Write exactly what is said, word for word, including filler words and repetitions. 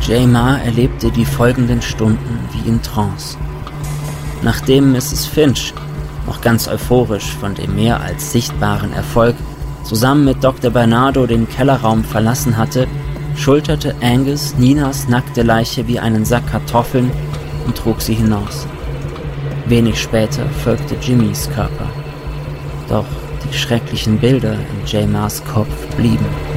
J. Ma erlebte die folgenden Stunden wie in Trance. Nachdem Misses Finch, noch ganz euphorisch von dem mehr als sichtbaren Erfolg, zusammen mit Doktor Bernardo den Kellerraum verlassen hatte, schulterte Angus Ninas nackte Leiche wie einen Sack Kartoffeln und trug sie hinaus. Wenig später folgte Jimmys Körper. Doch die schrecklichen Bilder in J. Ma's Kopf blieben.